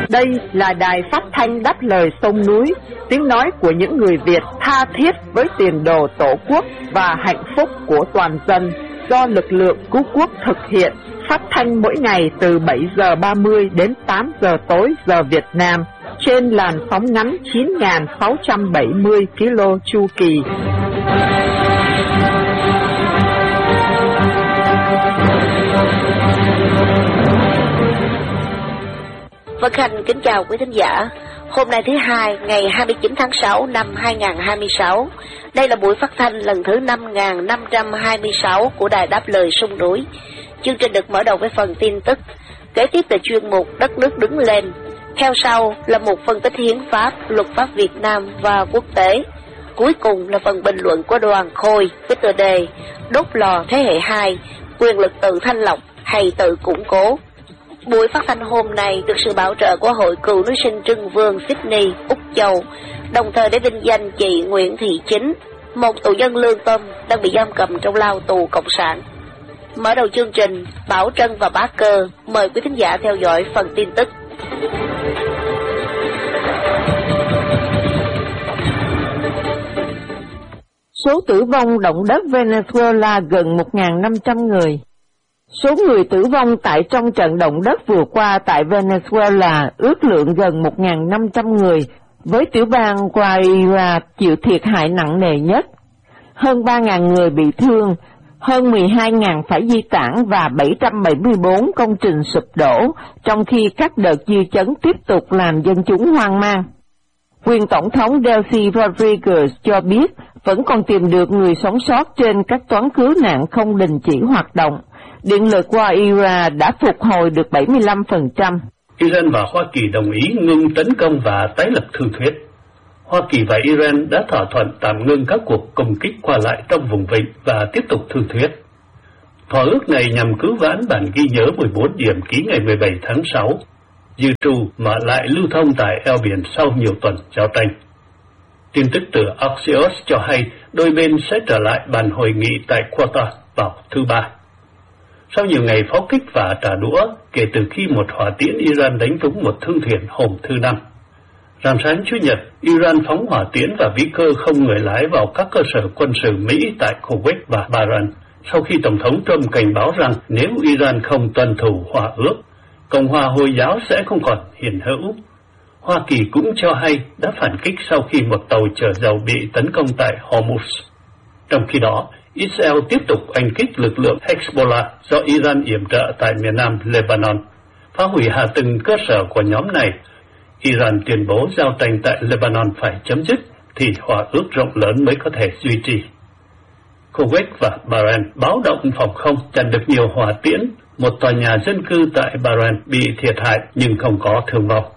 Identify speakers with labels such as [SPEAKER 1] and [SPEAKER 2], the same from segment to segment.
[SPEAKER 1] Đây là đài phát thanh đáp lời sông núi, tiếng nói của những người Việt tha thiết với tiền đồ tổ quốc và hạnh phúc của toàn dân, do lực lượng cứu quốc thực hiện, phát thanh mỗi ngày từ 7 giờ 30 đến 8 giờ tối giờ Việt Nam, trên làn sóng ngắn 9.670 km chu kỳ.
[SPEAKER 2] Vân Khanh kính chào quý thính giả. Hôm nay thứ Hai, ngày 29 tháng 6 năm 2026. Đây là buổi phát thanh lần thứ 5526 của Đài Đáp Lời Sông Núi. Chương trình được mở đầu với phần tin tức, kế tiếp là chuyên mục Đất nước đứng lên. Theo sau là một phân tích hiến pháp, luật pháp Việt Nam và quốc tế. Cuối cùng là phần bình luận của Đoàn Khôi với tựa đề Đốt lò thế hệ 2, quyền lực tự thanh lọc hay tự củng cố. Buổi phát thanh hôm nay được sự bảo trợ của Hội Cựu Nữ sinh Trưng Vương Sydney, Úc Châu, đồng thời để vinh danh chị Nguyễn Thị Chính, một tù nhân lương tâm đang bị giam cầm trong lao tù cộng sản. Mở đầu chương trình, Bảo Trân và Bá Cơ mời quý thính giả theo dõi phần tin tức.
[SPEAKER 1] Số tử vong động đất Venezuela gần 1.500 người. Số người tử vong tại trong trận động đất vừa qua tại Venezuela ước lượng gần 1.500 người, với tiểu bang Guaira chịu thiệt hại nặng nề nhất. Hơn 3.000 người bị thương, hơn 12.000 phải di tản và 774 công trình sụp đổ, trong khi các đợt dư chấn tiếp tục làm dân chúng hoang mang. Quyền Tổng thống Delcy Rodriguez cho biết vẫn còn tìm được người sống sót trên các toán cứu nạn không đình chỉ hoạt động. Điện lực Guaira đã phục hồi được 75%.
[SPEAKER 3] Iran và Hoa Kỳ đồng ý ngừng tấn công và tái lập thương thuyết. Hoa Kỳ và Iran đã thỏa thuận tạm ngưng các cuộc công kích qua lại trong vùng vịnh và tiếp tục thương thuyết. Thỏa ước này nhằm cứu vãn bản ghi nhớ 14 điểm ký ngày 17 tháng 6, dự trù mở lại lưu thông tại eo biển sau nhiều tuần giao tranh. Tin tức từ Axios cho hay đôi bên sẽ trở lại bàn hội nghị tại Qatar vào thứ Ba. Sau nhiều ngày pháo kích và trả đũa kể từ khi một hỏa tiễn Iran đánh trúng một thương thuyền hôm thứ Năm. Rạng sáng Chủ nhật, Iran phóng hỏa tiễn và phi cơ không người lái vào các cơ sở quân sự Mỹ tại Kuwait và Bahrain, sau khi Tổng thống Trump cảnh báo rằng nếu Iran không tuân thủ hòa ước, Cộng hòa Hồi giáo sẽ không còn hiện hữu. Hoa Kỳ cũng cho hay đã phản kích sau khi một tàu chở dầu bị tấn công tại Hormuz. Trong khi đó, Israel tiếp tục oanh kích lực lượng Hezbollah do Iran yểm trợ tại miền nam Lebanon, phá hủy hạ tầng cơ sở của nhóm này. Iran tuyên bố giao tranh tại Lebanon phải chấm dứt thì hòa ước rộng lớn mới có thể duy trì. Kuwait và Bahrain báo động phòng không chặn được nhiều hỏa tiễn. Một tòa nhà dân cư tại Bahrain bị thiệt hại nhưng không có thương vong.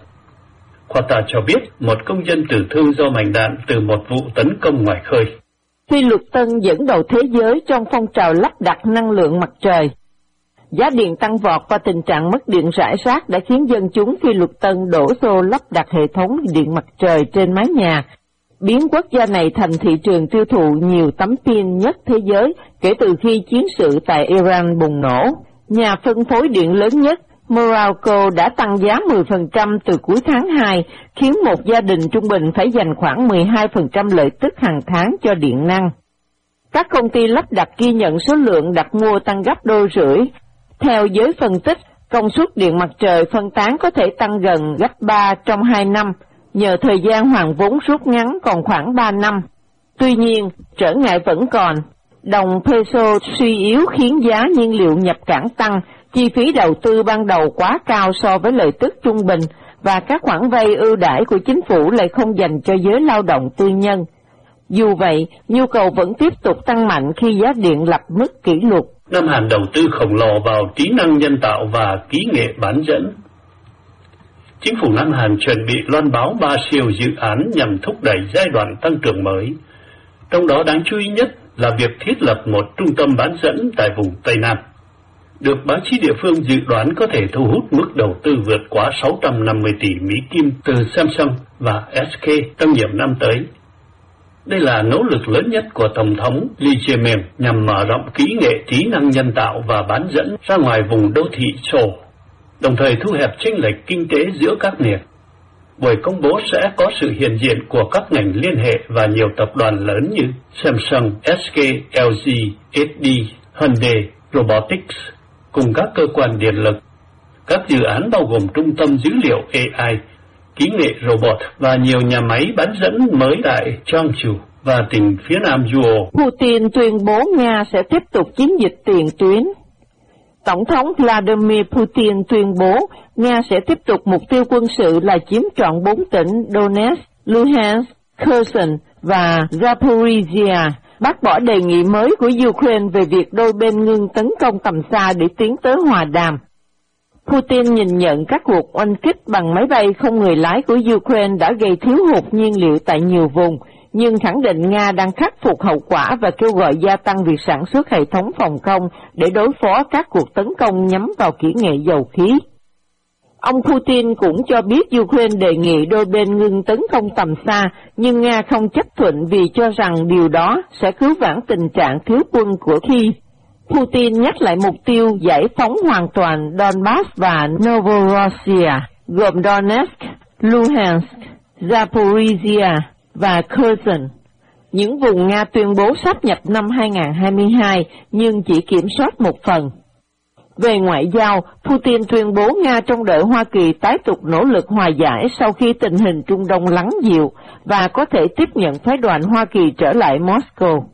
[SPEAKER 3] Qatar cho biết một công dân tử thương do mảnh đạn từ một vụ tấn công ngoài khơi.
[SPEAKER 1] Phi luật Tân dẫn đầu thế giới trong phong trào lắp đặt năng lượng mặt trời. Giá điện tăng vọt và tình trạng mất điện rải rác đã khiến dân chúng Phi luật Tân đổ xô lắp đặt hệ thống điện mặt trời trên mái nhà, biến quốc gia này thành thị trường tiêu thụ nhiều tấm pin nhất thế giới kể từ khi chiến sự tại Iran bùng nổ. Nhà phân phối điện lớn nhất Meralco đã tăng giá 10% từ cuối tháng 2, khiến một gia đình trung bình phải dành khoảng 12% lợi tức hàng tháng cho điện năng. Các công ty lắp đặt ghi nhận số lượng đặt mua tăng gấp đôi rưỡi. Theo giới phân tích, công suất điện mặt trời phân tán có thể tăng gần gấp 3 trong 2 năm, nhờ thời gian hoàn vốn rút ngắn còn khoảng 3 năm. Tuy nhiên, trở ngại vẫn còn. Đồng peso suy yếu khiến giá nhiên liệu nhập cảng tăng, chi phí đầu tư ban đầu quá cao so với lợi tức trung bình, và các khoản vay ưu đãi của chính phủ lại không dành cho giới lao động tư nhân. Dù vậy, nhu cầu vẫn tiếp tục tăng mạnh khi giá điện lập mức kỷ lục.
[SPEAKER 3] Nam Hàn đầu tư khổng lồ vào trí năng nhân tạo và kỹ nghệ bán dẫn. Chính phủ Nam Hàn chuẩn bị loan báo 3 siêu dự án nhằm thúc đẩy giai đoạn tăng trưởng mới. Trong đó đáng chú ý nhất là việc thiết lập một trung tâm bán dẫn tại vùng Tây Nam. Được báo chí địa phương dự đoán có thể thu hút mức đầu tư vượt quá 650 tỷ Mỹ Kim từ Samsung và SK trong nhiều năm tới. Đây là nỗ lực lớn nhất của Tổng thống Lee Jae-myung nhằm mở rộng kỹ nghệ trí năng nhân tạo và bán dẫn ra ngoài vùng đô thị Seoul. đồng thời thu hẹp chênh lệch kinh tế giữa các miền. Buổi công bố sẽ có sự hiện diện của các ngành liên hệ và nhiều tập đoàn lớn như Samsung, SK, LG, SD, Hyundai, Robotics, cùng các cơ quan điện lực. Các dự án bao gồm trung tâm dữ liệu AI, kỹ nghệ robot và nhiều nhà máy bán dẫn mới tại Changju và tỉnh phía nam Juo.
[SPEAKER 1] Putin tuyên bố Nga sẽ tiếp tục chiến dịch tiền tuyến. Tổng thống Vladimir Putin tuyên bố Nga sẽ tiếp tục mục tiêu quân sự là chiếm trọn 4 tỉnh Donetsk, Luhansk, Kherson và Zaporizhia, bác bỏ đề nghị mới của Ukraine về việc đôi bên ngưng tấn công tầm xa để tiến tới hòa đàm. Putin nhìn nhận các cuộc oanh kích bằng máy bay không người lái của Ukraine đã gây thiếu hụt nhiên liệu tại nhiều vùng, nhưng khẳng định Nga đang khắc phục hậu quả và kêu gọi gia tăng việc sản xuất hệ thống phòng không để đối phó các cuộc tấn công nhắm vào kỹ nghệ dầu khí. Ông Putin cũng cho biết Ukraine đề nghị đôi bên ngừng tấn công tầm xa, nhưng Nga không chấp thuận vì cho rằng điều đó sẽ cứu vãn tình trạng thiếu quân của Kyiv. Putin nhắc lại mục tiêu giải phóng hoàn toàn Donbass và Novorossiya, gồm Donetsk, Luhansk, Zaporizhia và Kherson, những vùng Nga tuyên bố sáp nhập năm 2022 nhưng chỉ kiểm soát một phần. Về ngoại giao, Putin tuyên bố Nga trông đợi Hoa Kỳ tái tục nỗ lực hòa giải sau khi tình hình Trung Đông lắng dịu và có thể tiếp nhận phái đoàn Hoa Kỳ trở lại Moscow.